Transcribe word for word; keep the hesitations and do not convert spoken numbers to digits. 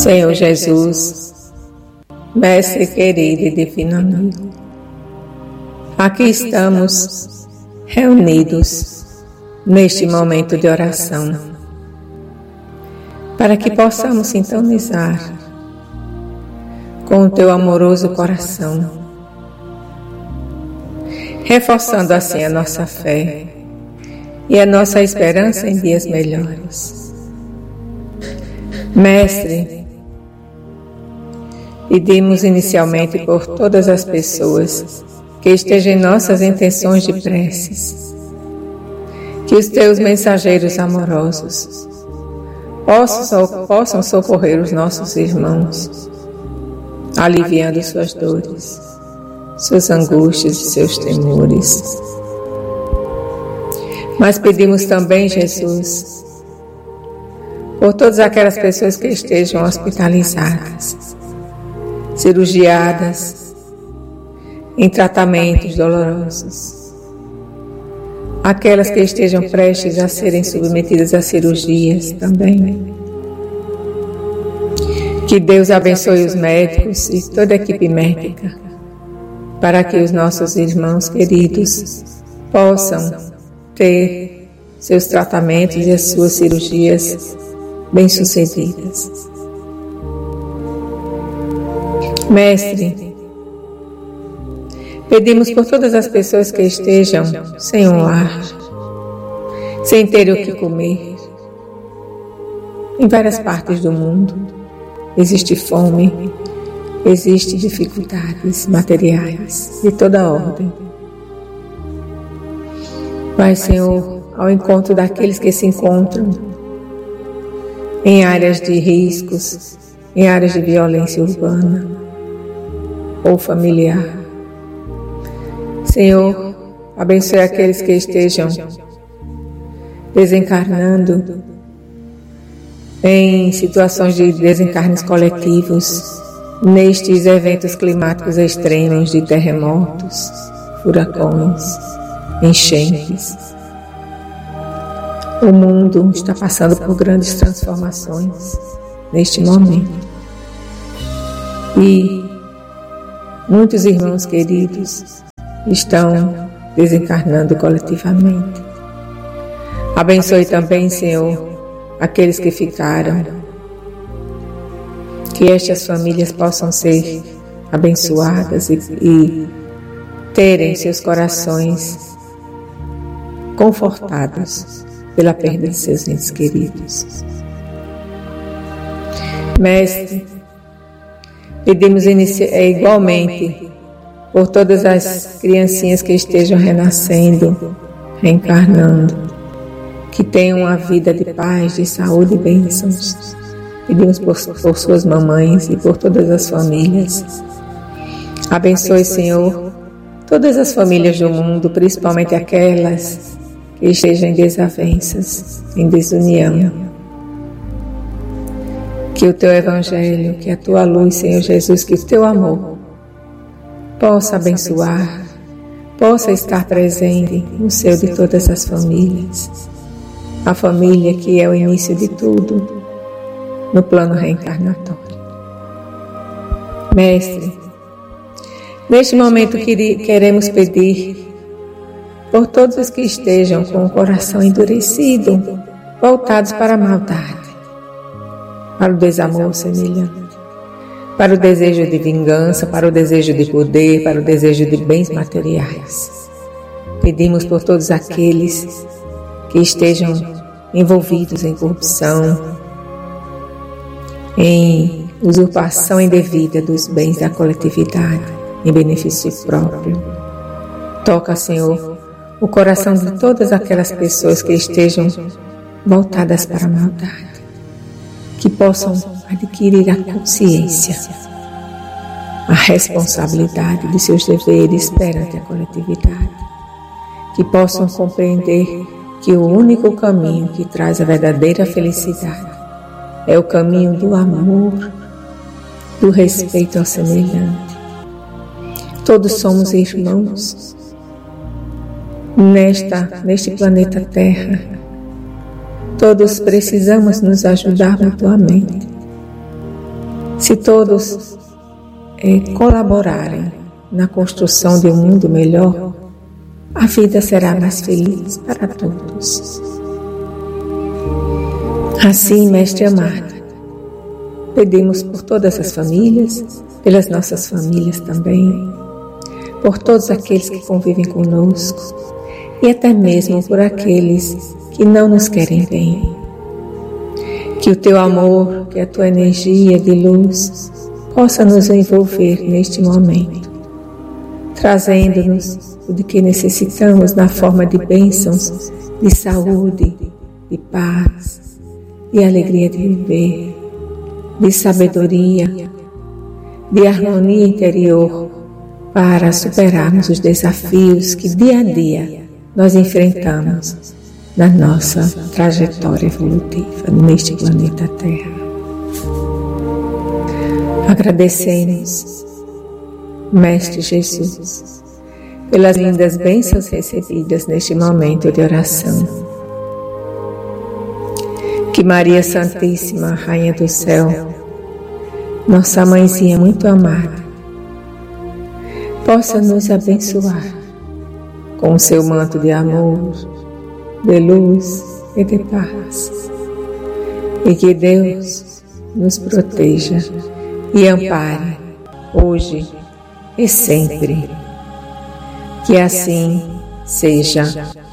Senhor Jesus, Mestre querido e divino amigo, aqui estamos reunidos neste momento de oração, para que possamos sintonizar com o Teu amoroso coração, reforçando assim a nossa fé e a nossa esperança em dias melhores. Mestre, pedimos inicialmente por todas as pessoas que estejam em nossas intenções de preces, que os Teus mensageiros amorosos possam, possam socorrer os nossos irmãos, aliviando suas dores, suas angústias e seus temores. Mas pedimos também, Jesus, por todas aquelas pessoas que estejam hospitalizadas, cirurgiadas, em tratamentos dolorosos, aquelas que estejam prestes a serem submetidas a cirurgias também. Que Deus abençoe os médicos e toda a equipe médica, para que os nossos irmãos queridos possam ter seus tratamentos e as suas cirurgias bem-sucedidas. Mestre, pedimos por todas as pessoas que estejam sem um lar, sem ter o que comer. Em várias partes do mundo existe fome, existe dificuldades materiais de toda ordem. Vai, Senhor, ao encontro daqueles que se encontram em áreas de riscos, em áreas de violência urbana ou familiar. Senhor, abençoe aqueles que estejam desencarnando em situações de desencarnes coletivos, nestes eventos climáticos extremos de terremotos, furacões, enchentes. O mundo está passando por grandes transformações neste momento. E muitos irmãos queridos estão desencarnando coletivamente. Abençoe também, Senhor, aqueles que ficaram. Que estas famílias possam ser abençoadas e, e terem seus corações confortados pela perda de seus entes queridos. Mestre, pedimos igualmente por todas as criancinhas que estejam renascendo, reencarnando, que tenham uma vida de paz, de saúde e bênçãos. Pedimos por, por suas mamães e por todas as famílias. Abençoe, Senhor, todas as famílias do mundo, principalmente aquelas que estejam em desavenças, em desunião. Que o Teu Evangelho, que a Tua luz, Senhor Jesus, que o Teu amor possa abençoar, possa estar presente no seio de todas as famílias. A família que é o início de tudo no plano reencarnatório. Mestre, neste momento queremos pedir por todos os que estejam com o coração endurecido, voltados para a maldade, para o desamor semelhante, para o desejo de vingança, para o desejo de poder, para o desejo de bens materiais. Pedimos por todos aqueles que estejam envolvidos em corrupção, em usurpação indevida dos bens da coletividade, em benefício próprio. Toca, Senhor, o coração de todas aquelas pessoas que estejam voltadas para a maldade, que possam adquirir a consciência, a responsabilidade de seus deveres perante a coletividade, que possam compreender que o único caminho que traz a verdadeira felicidade é o caminho do amor, do respeito ao semelhante. Todos somos irmãos nesta, neste planeta Terra. Todos precisamos nos ajudar mutuamente. Se todos é, colaborarem na construção de um mundo melhor, a vida será mais feliz para todos. Assim, Mestre amado, pedimos por todas as famílias, pelas nossas famílias também, por todos aqueles que convivem conosco e até mesmo por aqueles que não nos querem bem. Que o Teu amor, que a Tua energia de luz possa nos envolver neste momento, trazendo-nos o de que necessitamos na forma de bênçãos, de saúde, de paz, de alegria de viver, de sabedoria, de harmonia interior, para superarmos os desafios que dia a dia nós enfrentamos na nossa trajetória evolutiva neste planeta Terra. Agradecemos, Mestre Jesus, pelas lindas bênçãos recebidas neste momento de oração. Que Maria Santíssima, Rainha do Céu, nossa Mãezinha muito amada, possa nos abençoar com o seu manto de amor, de luz e de paz. E que Deus nos proteja e ampare hoje e sempre. Que assim seja.